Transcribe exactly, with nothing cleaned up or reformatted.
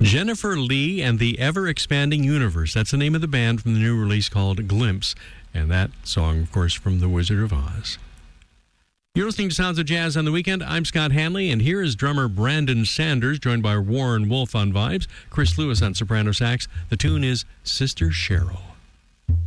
Jennifer Lee and the Ever Expanding Universe. That's the name of the band from the new release called Glimpse. And that song, of course, from The Wizard of Oz. You're listening to Sounds of Jazz on the Weekend. I'm Scott Hanley, and here is drummer Brandon Sanders, joined by Warren Wolf on vibes, Chris Lewis on soprano sax. The tune is Sister Cheryl.